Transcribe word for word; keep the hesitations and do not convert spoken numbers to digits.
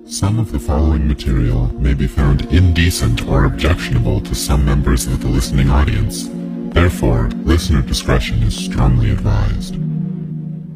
Some of the following material may be found indecent or objectionable to some members of the listening audience. Therefore, listener discretion is strongly advised.